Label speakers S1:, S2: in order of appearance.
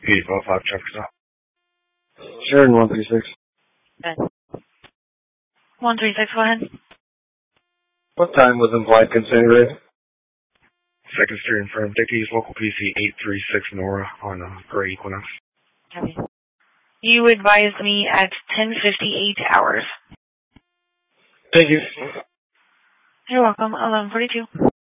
S1: 855 check stop.
S2: Sharon 136.
S3: Good. 136, go ahead.
S2: What time was implied consent read?
S1: 2nd Street in front of Dickey's, local PC 836 Nora on Gray Equinox.
S3: Copy. You advised me at 10:58 hours.
S2: Thank you.
S3: You're welcome. 11:42.